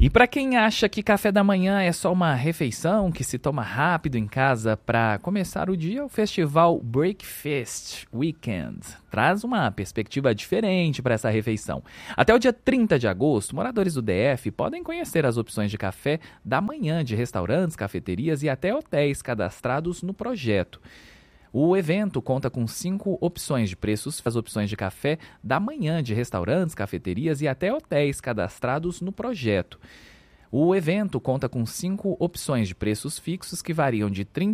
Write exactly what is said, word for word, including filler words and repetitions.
E para quem acha que café da manhã é só uma refeição que se toma rápido em casa para começar o dia, o festival Breakfast Weekend traz uma perspectiva diferente para essa refeição. Até o dia trinta de agosto, moradores do D F podem conhecer as opções de café da manhã de restaurantes, cafeterias e até hotéis cadastrados no projeto. O evento conta com cinco opções de preços, as opções de café da manhã de restaurantes, cafeterias e até hotéis cadastrados no projeto. O evento conta com cinco opções de preços fixos que variam de trinta